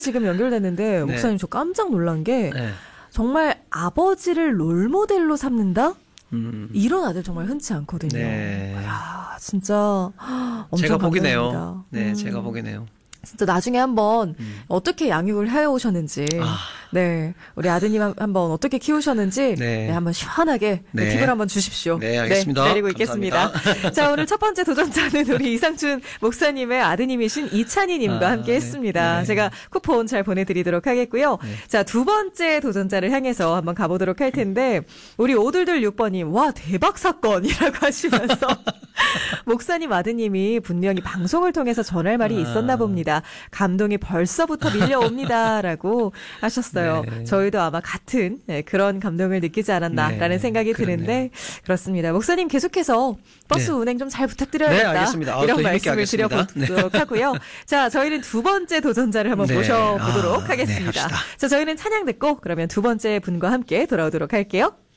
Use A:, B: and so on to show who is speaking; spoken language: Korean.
A: 지금 연결됐는데
B: 네.
A: 목사님 저 깜짝 놀란 게
B: 네.
A: 정말 아버지를 롤모델로 삼는다? 이런 아들 정말 흔치 않거든요.
B: 네.
A: 이야, 진짜 엄청
B: 제가 보기네요.
A: 감사합니다.
B: 네, 제가 보기네요.
A: 진짜 나중에 한번 어떻게 양육을 해오셨는지, 네, 우리 아드님 한번 어떻게 키우셨는지,
B: 네.
A: 네, 한번 시원하게
B: 네.
A: 팁을 한번 주십시오.
B: 네, 알겠습니다.
A: 네, 내리고 있겠습니다. 자, 오늘 첫 번째 도전자는 우리 이상춘 목사님의 아드님이신 이찬희님과 함께 했습니다.
B: 네.
A: 제가 쿠폰 잘 보내드리도록 하겠고요.
B: 네.
A: 자, 두 번째 도전자를 향해서 한번 가보도록 할 텐데, 우리 5226번님, 와, 대박 사건이라고 하시면서, 목사님 아드님이 분명히 방송을 통해서 전할 말이 있었나 봅니다. 감동이 벌써부터 밀려옵니다라고 하셨어요.
B: 네.
A: 저희도 아마 같은 그런 감동을 느끼지 않았나라는
B: 네,
A: 생각이
B: 그렇네요.
A: 드는데 그렇습니다. 목사님 계속해서 버스
B: 네.
A: 운행 좀 잘 부탁드려야겠다.
B: 네, 알겠습니다.
A: 이런
B: 또
A: 말씀을
B: 힘있게 하겠습니다.
A: 드려보도록 하고요. 자, 저희는 두 번째 도전자를 한번
B: 네.
A: 모셔보도록
B: 네,
A: 하겠습니다.
B: 합시다.
A: 자, 저희는 찬양 듣고 그러면 두 번째 분과 함께 돌아오도록 할게요.